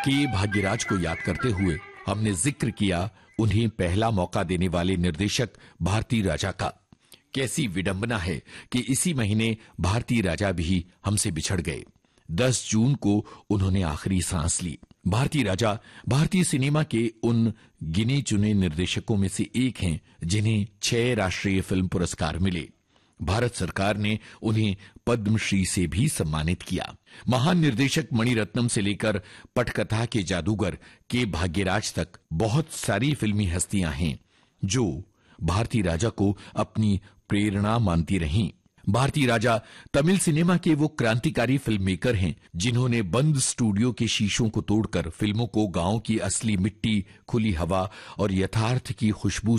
के भाग्यराज को याद करते हुए हमने जिक्र किया उन्हें पहला मौका देने वाले निर्देशक भारती राजा का। कैसी विडंबना है कि इसी महीने भारती राजा भी हमसे बिछड़ गए। 10 जून को उन्होंने आखिरी सांस ली। भारती राजा भारतीय सिनेमा के उन गिने चुने निर्देशकों में से एक हैं जिन्हें 6 राष्ट्रीय फिल्म पुरस्कार मिले। भारत सरकार ने उन्हें पद्मश्री से भी सम्मानित किया। महान निर्देशक मणिरत्नम से लेकर पटकथा के जादूगर के भाग्यराज तक बहुत सारी फिल्मी हस्तियां हैं जो भारती राजा को अपनी प्रेरणा मानती रहीं। भारती राजा तमिल सिनेमा के वो क्रांतिकारी फिल्म मेकर हैं जिन्होंने बंद स्टूडियो के शीशों को तोड़कर फिल्मों को गांव की असली मिट्टी, खुली हवा और यथार्थ की खुशबू